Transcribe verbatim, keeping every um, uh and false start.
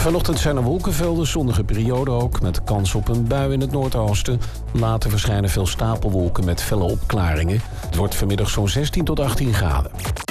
Vanochtend zijn er wolkenvelden, zonnige periode ook, met kans op een bui in het noordoosten. Later verschijnen veel stapelwolken met felle opklaringen. Het wordt vanmiddag zo'n zestien tot achttien graden.